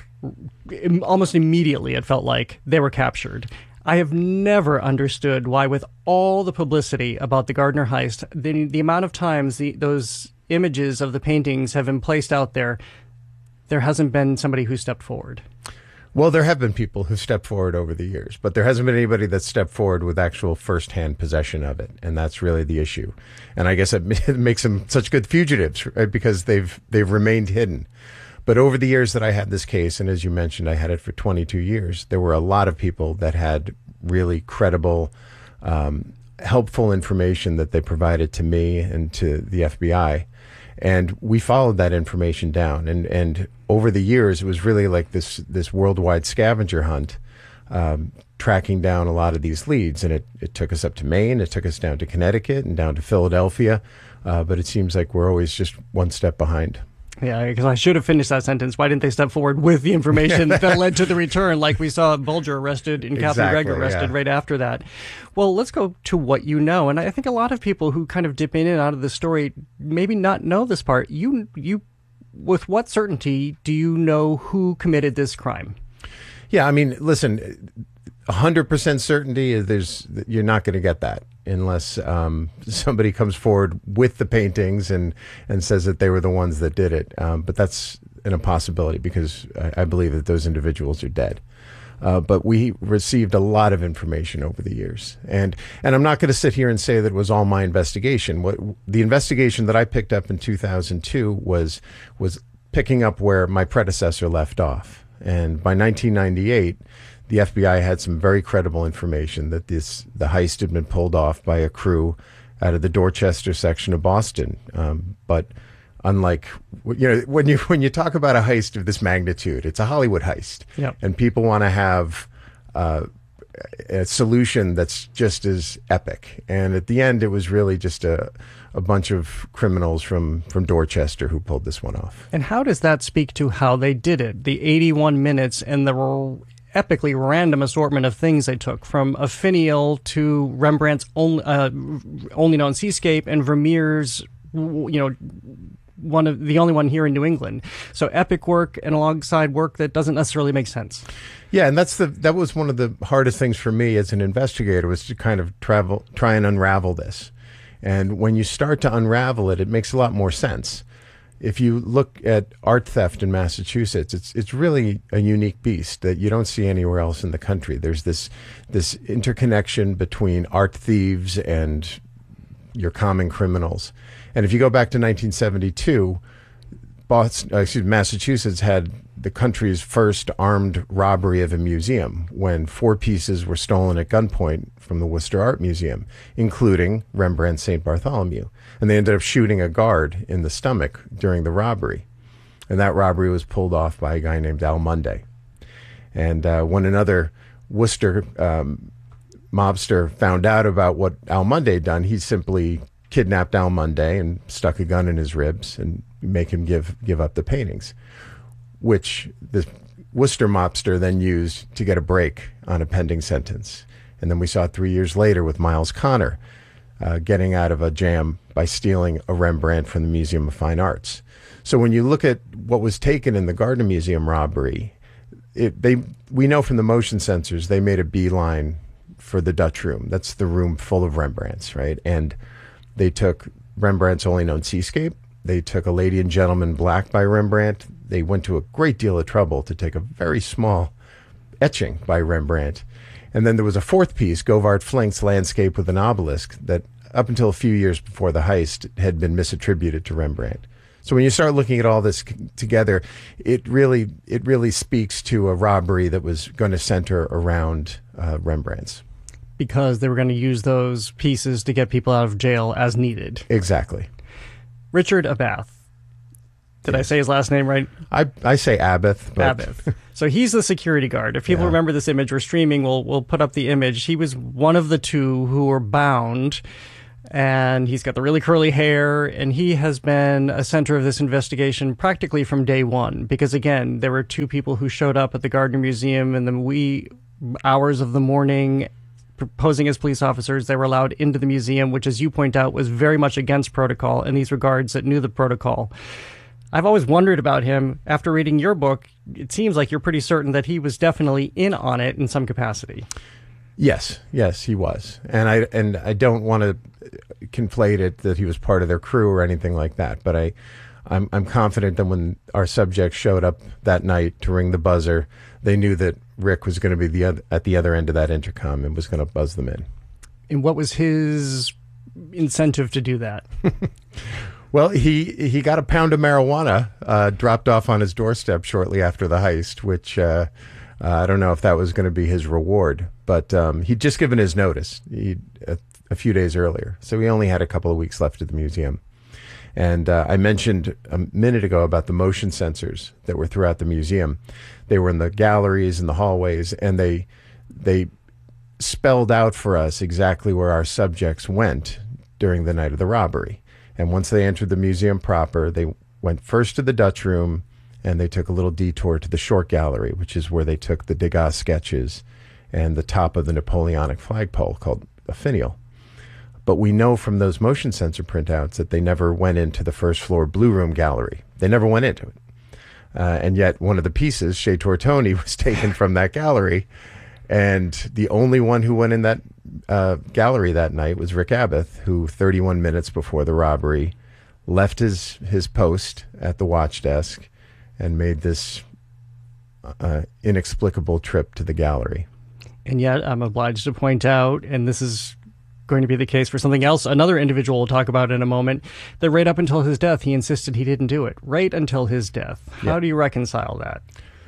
Almost immediately, it felt like they were captured. I have never understood why, with all the publicity about the Gardner heist, the amount of times those images of the paintings have been placed out there, there hasn't been somebody who stepped forward. Well, there have been people who stepped forward over the years, but there hasn't been anybody that stepped forward with actual firsthand possession of it, and that's really the issue. And I guess it makes them such good fugitives, right? Because they've remained hidden. But over the years that I had this case, and as you mentioned, I had it for 22 years, there were a lot of people that had really credible, helpful information that they provided to me and to the FBI. And we followed that information down. And over the years, it was really like this worldwide scavenger hunt, tracking down a lot of these leads. And it took us up to Maine, it took us down to Connecticut and down to Philadelphia. But it seems like we're always just one step behind. Yeah, because I should have finished that sentence. Why didn't they step forward with the information that led to the return, like we saw Bulger arrested and Catherine Gregg arrested right after that? Well, let's go to what you know. And I think a lot of people who kind of dip in and out of the story maybe not know this part. You, with what certainty do you know who committed this crime? Yeah, I mean, listen, 100% certainty is you're not going to get that unless somebody comes forward with the paintings and says that they were the ones that did it. But that's an impossibility because I believe that those individuals are dead. But we received a lot of information over the years. And I'm not going to sit here and say that it was all my investigation. The investigation that I picked up in 2002 was picking up where my predecessor left off. And by 1998, the FBI had some very credible information that the heist had been pulled off by a crew out of the Dorchester section of Boston. But unlike, when you talk about a heist of this magnitude, it's a Hollywood heist. Yep. And people want to have a solution that's just as epic. And at the end, it was really just a bunch of criminals from Dorchester who pulled this one off. And how does that speak to how they did it? The 81 minutes and the epically random assortment of things they took, from a finial to Rembrandt's only known seascape and Vermeer's, one of the only one here in New England. So epic work and alongside work that doesn't necessarily make sense. Yeah, and that was one of the hardest things for me as an investigator, was to kind of try and unravel this. And when you start to unravel it, it makes a lot more sense. If you look at art theft in Massachusetts, it's really a unique beast that you don't see anywhere else in the country. There's this interconnection between art thieves and your common criminals. And if you go back to 1972, Massachusetts had the country's first armed robbery of a museum when 4 pieces were stolen at gunpoint from the Worcester Art Museum, including Rembrandt's St. Bartholomew. And they ended up shooting a guard in the stomach during the robbery. And that robbery was pulled off by a guy named Al Munday. And when another Worcester mobster found out about what Al Munday had done, he simply kidnapped Al Munday and stuck a gun in his ribs and make him give up the paintings, which the Worcester mobster then used to get a break on a pending sentence. And then we saw it 3 years later with Miles Connor getting out of a jam by stealing a Rembrandt from the Museum of Fine Arts. So when you look at what was taken in the Gardner Museum robbery, we know from the motion sensors they made a beeline for the Dutch room. That's the room full of Rembrandts, right? And they took Rembrandt's only known seascape. They took A Lady and Gentleman Black by Rembrandt. They went to a great deal of trouble to take a very small etching by Rembrandt. And then there was a fourth piece, Govard Flink's Landscape with an Obelisk, that up until a few years before the heist had been misattributed to Rembrandt. So when you start looking at all this together, it really speaks to a robbery that was going to center around Rembrandt's. Because they were going to use those pieces to get people out of jail as needed. Exactly. Richard Abath. Did I say his last name right? I say Abath. But Abath. So he's the security guard. If people remember this image, we're streaming, we'll put up the image. He was one of the two who were bound, and he's got the really curly hair, and he has been a center of this investigation practically from day one. Because again, there were two people who showed up at the Gardner Museum in the wee hours of the morning, posing as police officers. They were allowed into the museum, which, as you point out, was very much against protocol, and these were guards that knew the protocol. I've always wondered about him. After reading your book, it seems like you're pretty certain that he was definitely in on it in some capacity. Yes, he was. And I don't want to conflate it that he was part of their crew or anything like that, but I'm confident that when our subjects showed up that night to ring the buzzer, they knew that Rick was going to be at the other end of that intercom and was going to buzz them in. And what was his incentive to do that? Well, he got a pound of marijuana dropped off on his doorstep shortly after the heist, which I don't know if that was going to be his reward. But he'd just given his notice a few days earlier, so he only had a couple of weeks left at the museum. And I mentioned a minute ago about the motion sensors that were throughout the museum. They were in the galleries and the hallways, and they spelled out for us exactly where our subjects went during the night of the robbery. And once they entered the museum proper, they went first to the Dutch room, and they took a little detour to the Short Gallery, which is where they took the Degas sketches and the top of the Napoleonic flagpole called a finial. But we know from those motion sensor printouts that they never went into the first floor Blue Room Gallery. They never went into it. And yet one of the pieces, Chez Tortoni, was taken from that gallery. And the only one who went in that gallery that night was Rick Abath, who 31 minutes before the robbery left his post at the watch desk and made this inexplicable trip to the gallery. And yet I'm obliged to point out, and this is going to be the case for something else another individual will talk about in a moment, that right up until his death, he insisted he didn't do it. Right until his death. How do you reconcile that?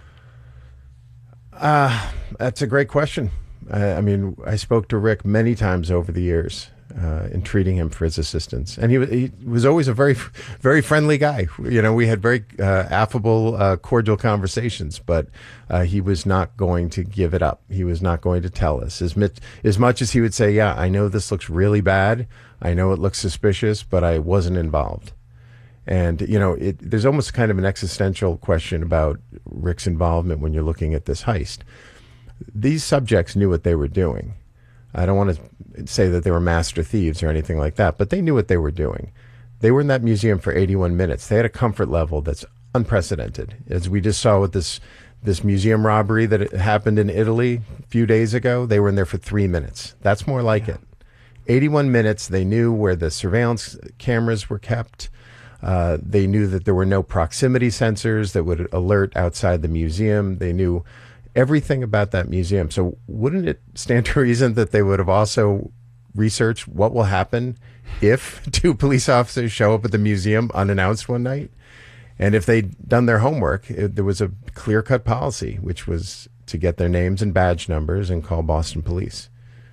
That's a great question. I mean, I spoke to Rick many times over the years in treating him for his assistance. And he was always a very, very friendly guy. You know, we had very affable, cordial conversations, but he was not going to give it up. He was not going to tell us. As much as he would say, yeah, I know this looks really bad. I know it looks suspicious, but I wasn't involved. And, you know, there's almost kind of an existential question about Rick's involvement when you're looking at this heist. These subjects knew what they were doing. I don't want to say that they were master thieves or anything like that, but they knew what they were doing. They were in that museum for 81 minutes. They had a comfort level that's unprecedented. As we just saw with this museum robbery that happened in Italy a few days ago, they were in there for 3 minutes. That's more like it. 81 minutes, they knew where the surveillance cameras were kept. They knew that there were no proximity sensors that would alert outside the museum. They knew everything about that museum. So wouldn't it stand to reason that they would have also researched what will happen if two police officers show up at the museum unannounced one night? And if they'd done their homework, there was a clear-cut policy, which was to get their names and badge numbers and call Boston police.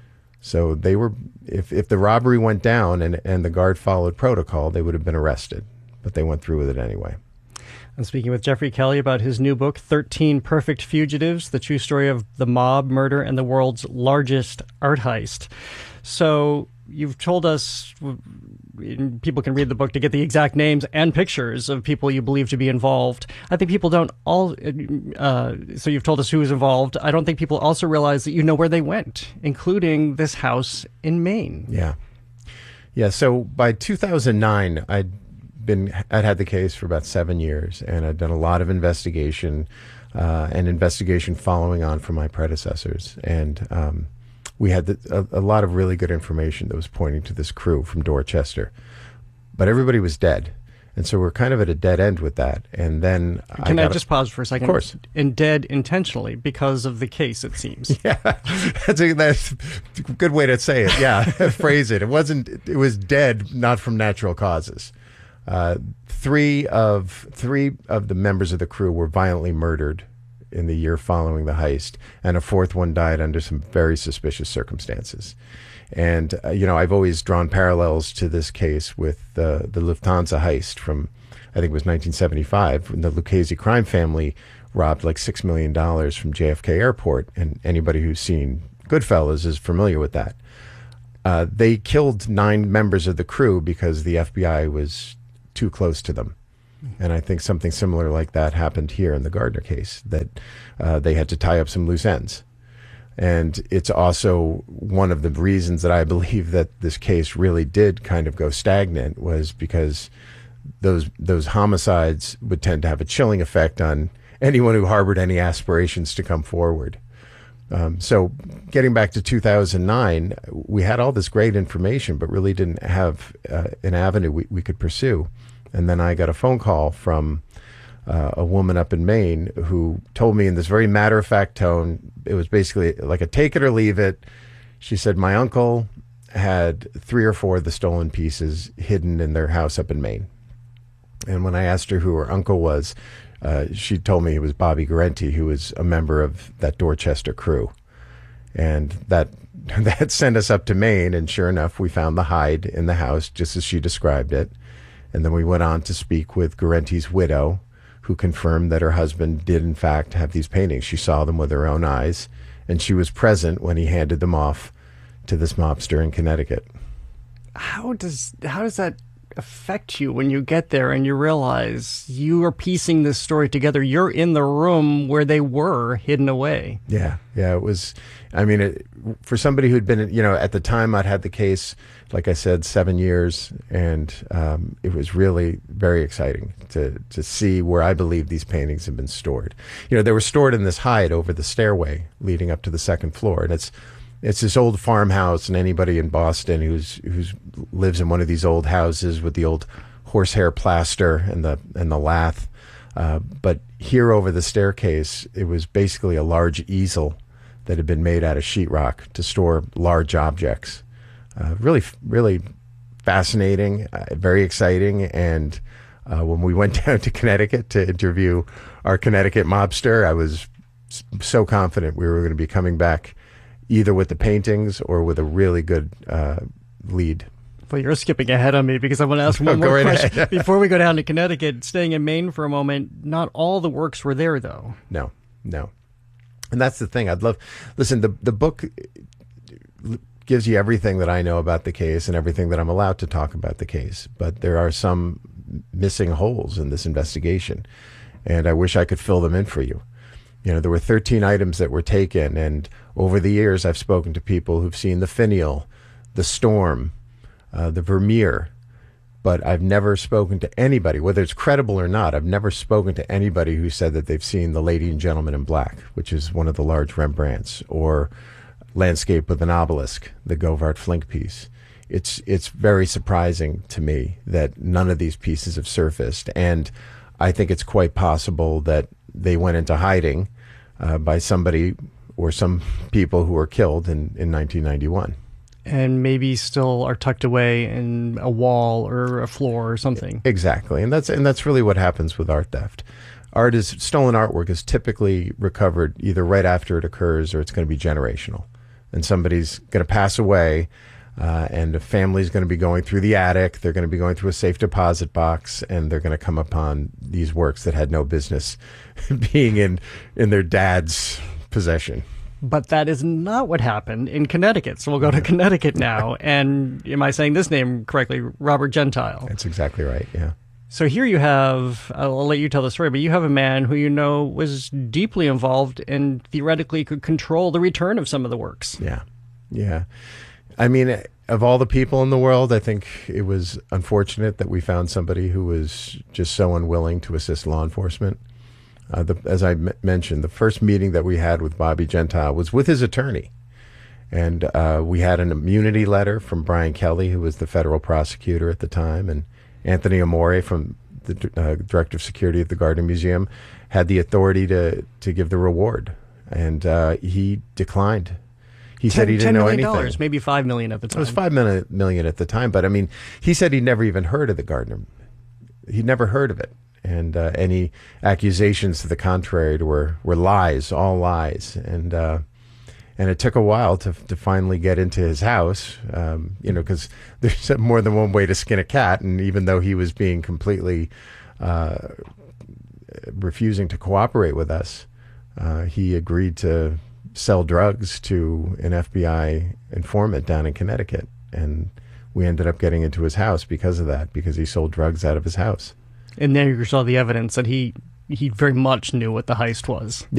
So they were, if the robbery went down and the guard followed protocol, they would have been arrested. But they went through with it anyway. I'm speaking with Jeffrey Kelly about his new book, 13 Perfect Fugitives, the true story of the mob, murder, and the world's largest art heist. So you've told us, people can read the book to get the exact names and pictures of people you believe to be involved. I think people don't all, so you've told us who was involved. I don't think people also realize that you know where they went, including this house in Maine. Yeah, so by 2009, I'd had the case for about 7 years, and I'd done a lot of investigation and investigation following on from my predecessors. And we had a lot of really good information that was pointing to this crew from Dorchester. But everybody was dead. And so we're kind of at a dead end with that. And then I just pause for a second? Of course. And dead intentionally because of the case, it seems. Yeah, that's a good way to say it. Yeah, phrase it. It was dead, not from natural causes. Three of the members of the crew were violently murdered in the year following the heist, and a fourth one died under some very suspicious circumstances. And, I've always drawn parallels to this case with the Lufthansa heist from, I think it was 1975, when the Lucchese crime family robbed like $6 million from JFK Airport. And anybody who's seen Goodfellas is familiar with that. They killed 9 members of the crew because the FBI was too close to them. And I think something similar like that happened here in the Gardner case, that they had to tie up some loose ends. And it's also one of the reasons that I believe that this case really did kind of go stagnant, was because those homicides would tend to have a chilling effect on anyone who harbored any aspirations to come forward. So getting back to 2009, we had all this great information, but really didn't have an avenue we could pursue. And then I got a phone call from a woman up in Maine who told me in this very matter-of-fact tone, it was basically like a take it or leave it. She said, my uncle had 3 or 4 of the stolen pieces hidden in their house up in Maine. And when I asked her who her uncle was, she told me it was Bobby Guarente, who was a member of that Dorchester crew. And that sent us up to Maine, and sure enough, we found the hide in the house, just as she described it. And then we went on to speak with Guarente's widow, who confirmed that her husband did, in fact, have these paintings. She saw them with her own eyes, and she was present when he handed them off to this mobster in Connecticut. How does that affect you when you get there and you realize you are piecing this story together? You're in the room where they were hidden away. Yeah, it was. I mean, for somebody who'd been, at the time I'd had the case, like I said, 7 years, and it was really very exciting to see where I believe these paintings have been stored. They were stored in this hide over the stairway leading up to the second floor, and it's this old farmhouse, and anybody in Boston who's lives in one of these old houses with the old horsehair plaster and the lath, but here over the staircase, it was basically a large easel that had been made out of sheetrock to store large objects. Really, really fascinating, very exciting. And when we went down to Connecticut to interview our Connecticut mobster, I was so confident we were going to be coming back either with the paintings or with a really good lead. Well, you're skipping ahead on me because I want to ask one more question. Before we go down to Connecticut, staying in Maine for a moment, not all the works were there, though. No. And that's the thing. Listen, the book gives you everything that I know about the case and everything that I'm allowed to talk about the case. But there are some missing holes in this investigation, and I wish I could fill them in for you. There were 13 items that were taken, and over the years I've spoken to people who've seen the finial, the storm, the Vermeer, but I've never spoken to anybody, whether it's credible or not, I've never spoken to anybody who said that they've seen The Lady and Gentleman in Black, which is one of the large Rembrandts, or Landscape with an Obelisk, the Govard Flink piece. It's very surprising to me that none of these pieces have surfaced, and I think it's quite possible that they went into hiding by somebody or some people who were killed in 1991. And maybe still are tucked away in a wall or a floor or something. Exactly, and that's really what happens with art theft. Stolen artwork is typically recovered either right after it occurs, or it's going to be generational. And somebody's going to pass away, and a family's going to be going through the attic. They're going to be going through a safe deposit box, and they're going to come upon these works that had no business being in their dad's possession. But that is not what happened in Connecticut. So we'll go to Connecticut now. And am I saying this name correctly? Robert Gentile. That's exactly right, yeah. So here you have, I'll let you tell the story, but you have a man who was deeply involved and theoretically could control the return of some of the works. Yeah. I mean, of all the people in the world, I think it was unfortunate that we found somebody who was just so unwilling to assist law enforcement. As I mentioned, the first meeting that we had with Bobby Gentile was with his attorney. And we had an immunity letter from Brian Kelly, who was the federal prosecutor at the time, and Anthony Amore from the director of security at the Gardner Museum, had the authority to give the reward, and he declined. He said he didn't know anything. Maybe $5 million at the time. It was $5 million at the time, but I mean, he said he'd never even heard of the Gardner. He'd never heard of it, and any accusations to the contrary were lies, all lies, and it took a while to finally get into his house, because there's more than one way to skin a cat, and even though he was being completely refusing to cooperate with us, he agreed to sell drugs to an FBI informant down in Connecticut, and we ended up getting into his house because of that, because he sold drugs out of his house. And there you saw the evidence that he very much knew what the heist was.